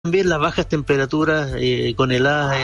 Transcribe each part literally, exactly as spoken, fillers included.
también las bajas temperaturas eh, con heladas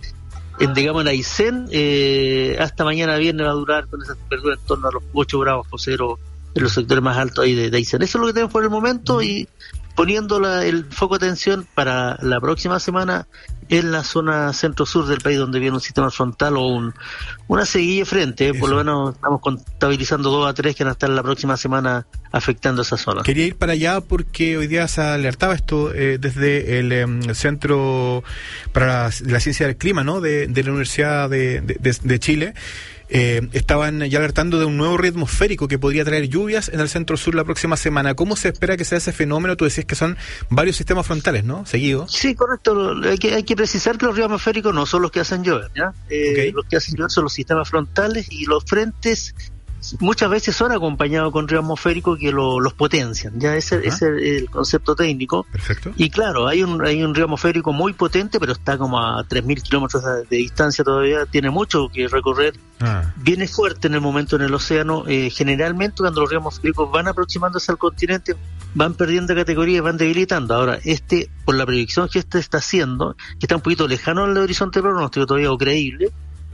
en, en, digamos, en Aysén, eh, hasta mañana viernes va a durar con esa temperatura en torno a los ocho grados bajo cero en los sectores más altos ahí de, de Aysén. Eso es lo que tenemos por el momento, uh-huh. y poniendo la, el foco de atención para la próxima semana en la zona centro-sur del país, donde viene un sistema frontal o un, una seguilla de frente. Eh, por lo menos estamos contabilizando dos a tres que van a estar la próxima semana afectando esa zona. Quería ir para allá porque hoy día se alertaba esto eh, desde el, eh, el Centro para la, la Ciencia del Clima, ¿no?, de, de la Universidad de, de, de, de Chile. Eh, estaban ya alertando de un nuevo ritmo atmosférico que podría traer lluvias en el centro sur la próxima semana. ¿Cómo se espera que sea ese fenómeno? Tú decías que son varios sistemas frontales, ¿no?, seguidos. Sí, correcto. Hay que, hay que precisar que los ríos atmosféricos no son los que hacen llover, ¿ya? Eh, okay. Los que hacen llover son los sistemas frontales, y los frentes muchas veces son acompañados con ríos atmosféricos que lo, los potencian. Ya ese, ese es el concepto técnico. Perfecto. Y claro, hay un hay un río atmosférico muy potente, pero está como a tres mil kilómetros de, de distancia todavía, tiene mucho que recorrer. Ah. Viene fuerte en el momento en el océano. Eh, generalmente cuando los ríos atmosféricos van aproximándose al continente, van perdiendo categoría y van debilitando. Ahora, este, por la predicción que este está haciendo, que está un poquito lejano al horizonte pronóstico todavía o creíble,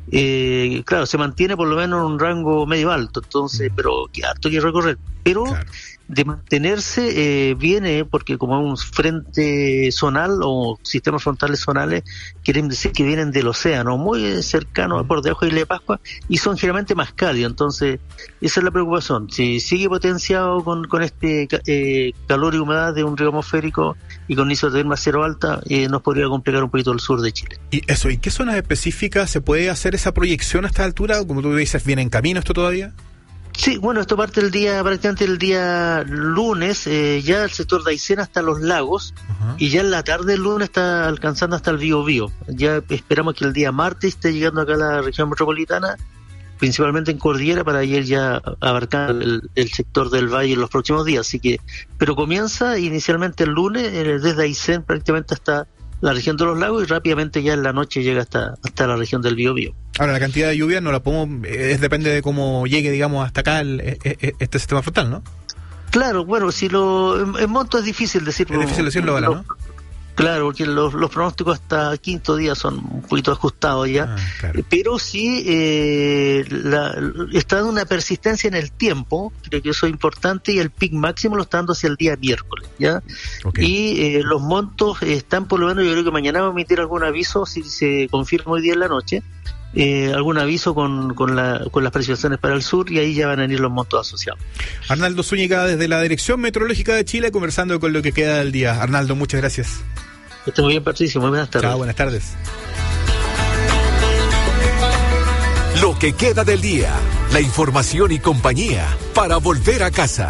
Eh, claro, se mantiene por lo menos en un rango medio alto, entonces, pero que harto que recorrer, pero claro, de mantenerse eh, viene porque como un frente zonal o sistemas frontales zonales quieren decir que vienen del océano muy cercano por debajo de Isla de Pascua y son generalmente más cálidos. Entonces esa es la preocupación, si sigue potenciado con, con este eh, calor y humedad de un río atmosférico y con isoterma cero alta, eh, nos podría complicar un poquito el sur de Chile. Y eso, ¿y qué zonas específicas se puede hacer esa proyección a esta altura? Como tú dices, ¿viene en camino esto todavía? Sí, bueno, esto parte el día, prácticamente el día lunes, eh, ya el sector de Aysén hasta los lagos, uh-huh. y ya en la tarde del lunes está alcanzando hasta el Biobío. Ya esperamos que el día martes esté llegando acá a la región metropolitana, principalmente en Cordillera, para ir ya abarcando el, el sector del valle en los próximos días. Así que, pero comienza inicialmente el lunes, eh, desde Aysén prácticamente hasta la región de los lagos, y rápidamente ya en la noche llega hasta hasta la región del Biobío. Ahora, la cantidad de lluvia no la podemos, es depende de cómo llegue, digamos, hasta acá el, este sistema frontal, ¿no? Claro, bueno, si lo en, en monto es difícil decirlo. Es difícil decirlo ahora, ¿no? Claro, porque los, los pronósticos hasta quinto día son un poquito ajustados ya, ah, claro. Pero sí eh, la, está dando una persistencia en el tiempo, creo que eso es importante, y el pic máximo lo está dando hacia el día miércoles, ¿ya? Okay. Y eh, los montos están, por lo menos, yo creo que mañana va a emitir algún aviso, si se confirma hoy día en la noche, eh, algún aviso con, con, la, con las precipitaciones para el sur, y ahí ya van a venir los montos asociados. Arnaldo Zúñiga, desde la Dirección Meteorológica de Chile, conversando con lo que queda del día. Arnaldo, muchas gracias. Que esté muy bien, Patricio. Muy buenas tardes. Chao, buenas tardes. Lo que queda del día, la información y compañía para volver a casa.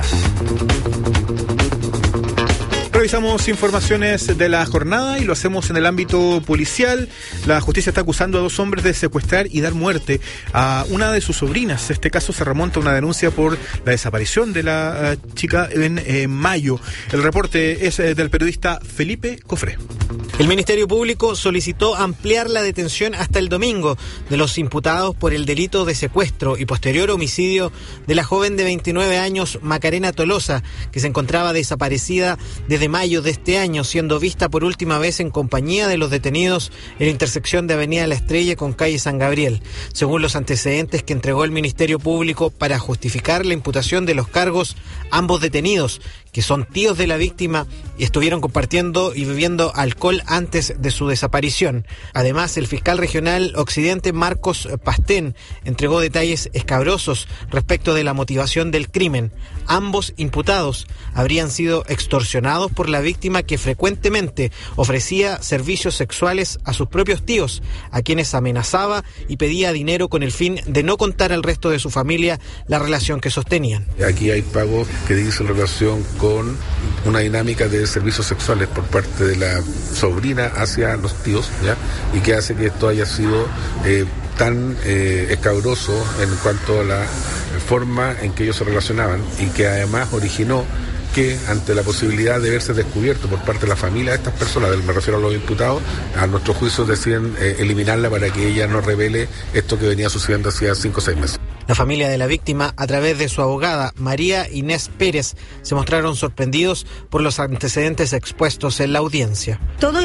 Revisamos informaciones de la jornada y lo hacemos en el ámbito policial. La justicia está acusando a dos hombres de secuestrar y dar muerte a una de sus sobrinas. Este caso se remonta a una denuncia por la desaparición de la uh, chica en eh, mayo. El reporte es eh, del periodista Felipe Cofré. El Ministerio Público solicitó ampliar la detención hasta el domingo de los imputados por el delito de secuestro y posterior homicidio de la joven de veintinueve años Macarena Tolosa, que se encontraba desaparecida desde mayo de este año, siendo vista por última vez en compañía de los detenidos en la intersección de Avenida La Estrella con calle San Gabriel. Según los antecedentes que entregó el Ministerio Público para justificar la imputación de los cargos, ambos detenidos, que son tíos de la víctima, estuvieron compartiendo y bebiendo alcohol antes de su desaparición. Además, el fiscal regional Occidente, Marcos Pastén, entregó detalles escabrosos respecto de la motivación del crimen. Ambos imputados habrían sido extorsionados por la víctima, que frecuentemente ofrecía servicios sexuales a sus propios tíos, a quienes amenazaba y pedía dinero con el fin de no contar al resto de su familia la relación que sostenían. Aquí hay pagos que dicen relación con una dinámica de servicios sexuales por parte de la sobrina hacia los tíos, ¿ya? Y que hace que esto haya sido eh, tan eh, escabroso en cuanto a la forma en que ellos se relacionaban, y que además originó que, ante la posibilidad de verse descubierto por parte de la familia de estas personas, me refiero a los imputados, a nuestro juicio deciden eh, eliminarla para que ella no revele esto que venía sucediendo hacía cinco o seis meses. La familia de la víctima, a través de su abogada María Inés Pérez, se mostraron sorprendidos por los antecedentes expuestos en la audiencia. Todo